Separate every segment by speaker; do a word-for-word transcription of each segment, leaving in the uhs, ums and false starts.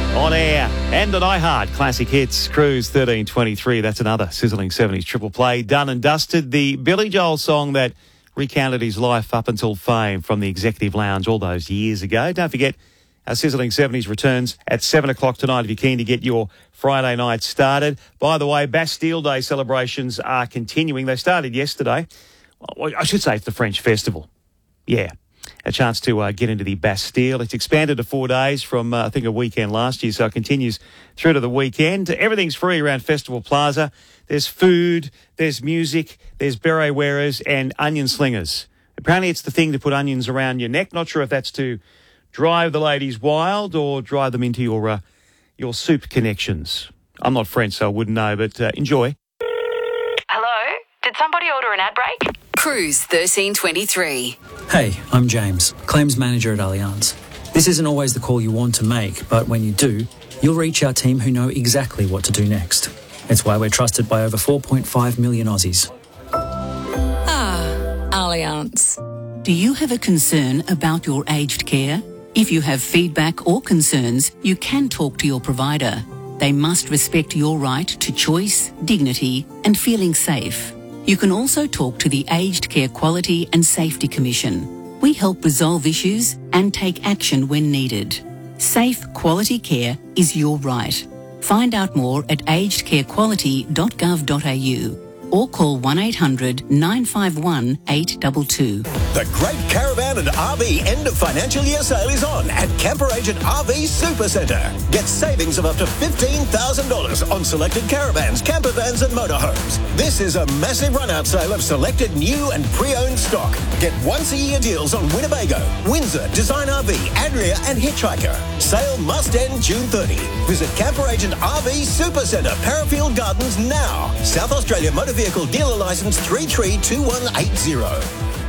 Speaker 1: On air and at iHeart, Classic Hits, Cruise thirteen twenty-three. That's another sizzling seventies triple play. Done and dusted. The Billy Joel song that recounted his life up until fame from the Executive Lounge all those years ago. Don't forget, our sizzling seventies returns at seven o'clock tonight if you're keen to get your Friday night started. By the way, Bastille Day celebrations are continuing. They started yesterday. Well, I should say it's the French festival. Yeah. A chance to uh, get into the Bastille. It's expanded to four days from, uh, I think, a weekend last year, so it continues through to the weekend. Everything's free around Festival Plaza. There's food, there's music, there's beret wearers and onion slingers. Apparently it's the thing to put onions around your neck. Not sure if that's to drive the ladies wild or drive them into your uh, your soup connections. I'm not French, so I wouldn't know, but uh, enjoy.
Speaker 2: Hello? Did somebody order an ad break?
Speaker 3: Cruise thirteen twenty-three.
Speaker 4: Hey, I'm James, Claims Manager at Allianz. This isn't always the call you want to make, but when you do, you'll reach our team who know exactly what to do next. It's why we're trusted by over four point five million Aussies.
Speaker 3: Ah, Allianz.
Speaker 5: Do you have a concern about your aged care? If you have feedback or concerns, you can talk to your provider. They must respect your right to choice, dignity, and feeling safe. You can also talk to the Aged Care Quality and Safety Commission. We help resolve issues and take action when needed. Safe, quality care is your right. Find out more at aged care quality dot gov dot a u or call one eight hundred nine five one eight two two.
Speaker 6: The Great Caravan and R V end of financial year sale is on at Camper Agent R V Supercentre. Get savings of up to fifteen thousand dollars on selected caravans, camper vans and motorhomes. This is a massive run-out sale of selected new and pre-owned stock. Get once-a-year deals on Winnebago, Windsor, Design R V, Adria and Hitchhiker. Sale must end June thirtieth. Visit Camper Agent R V Supercentre, Parafield Gardens now. South Australia Motor Vehicle Dealer Licence three three two one eight zero.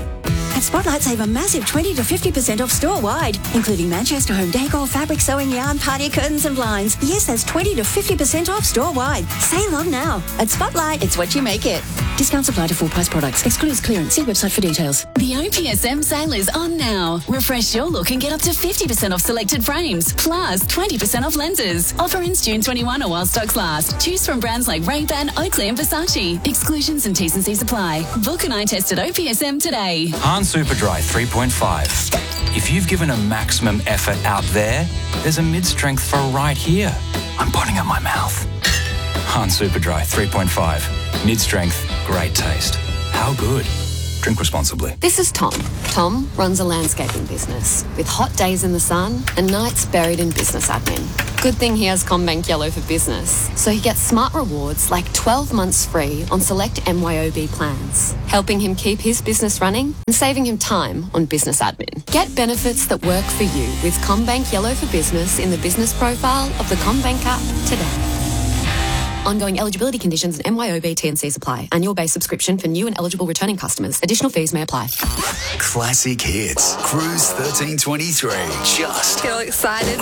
Speaker 7: At Spotlight, save a massive twenty to fifty percent off store-wide, including Manchester home decor, fabric, sewing, yarn, party curtains and blinds. Yes, that's twenty to fifty percent off store-wide. Sale on now. At Spotlight, it's what you make it. Discounts apply to full-price products. Excludes clearance. See website for details.
Speaker 3: The O P S M sale is on now. Refresh your look and get up to fifty percent off selected frames, plus twenty percent off lenses. Offer ends June twenty-first or while stocks last. Choose from brands like Ray-Ban, Oakley and Versace. Exclusions and T's and C's apply. Book an eye test at O P S M today.
Speaker 8: Han Superdry three point five. If you've given a maximum effort out there, there's a mid-strength for right here. I'm putting at my mouth. Han Superdry three point five. Mid-strength, great taste. How good? Drink responsibly.
Speaker 9: This is Tom. Tom runs a landscaping business with hot days in the sun and nights buried in business admin. Good thing he has CommBank Yellow for Business, so he gets smart rewards like twelve months free on select M Y O B plans, helping him keep his business running and saving him time on business admin. Get benefits that work for you with CommBank Yellow for Business in the business profile of the CommBank app today. Ongoing eligibility conditions and M Y O B T and Cs apply. Annual base subscription for new and eligible returning customers. Additional fees may apply.
Speaker 10: Classic Hits. Cruise thirteen twenty-three. Just
Speaker 3: Feel excited.